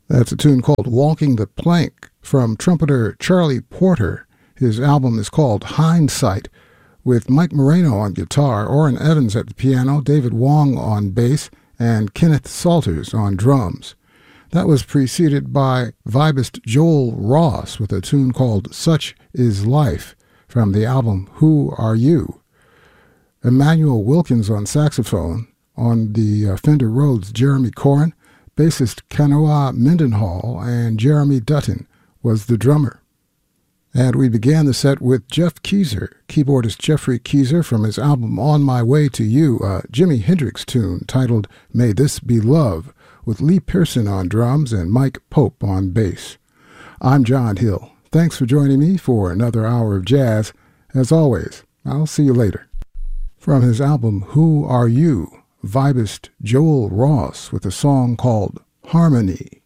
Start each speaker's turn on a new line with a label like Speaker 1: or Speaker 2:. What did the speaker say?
Speaker 1: That's a tune called Walking the Plank from trumpeter Charlie Porter. His album is called Hindsight, with Mike Moreno on guitar, Orrin Evans at the piano, David Wong on bass, and Kenneth Salters on drums. That was preceded by vibist Joel Ross with a tune called Such Is Life from the album Who Are You? Emmanuel Wilkins on saxophone, on the Fender Rhodes Jeremy Corin, bassist Kanoa Mendenhall, and Jeremy Dutton was the drummer. And we began the set with Jeff Keezer, keyboardist Jeffrey Keezer from his album On My Way to You, a Jimi Hendrix tune titled May This Be Love, with Lee Pearson on drums and Mike Pope on bass. I'm John Hill. Thanks for joining me for another hour of jazz. As always, I'll see you later. From his album Who Are You?, vibist Joel Ross with a song called Harmony.